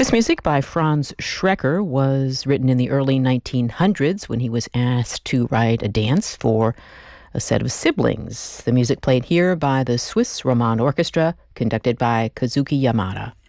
This music by Franz Schrecker was written in the early 1900s when he was asked to write a dance for a set of siblings. The music played here by the Swiss Roman Orchestra, conducted by Kazuki Yamada.